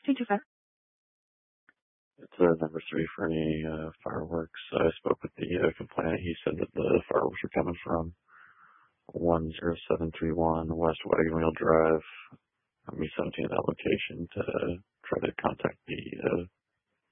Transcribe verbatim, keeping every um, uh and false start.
Thank you, sir. It's uh, number three for any uh, fireworks. I spoke with the uh, complainant. He said that the fireworks were coming from one zero seven three one West Wagon Wheel Drive. I'm seventeen at that location to try to contact the uh,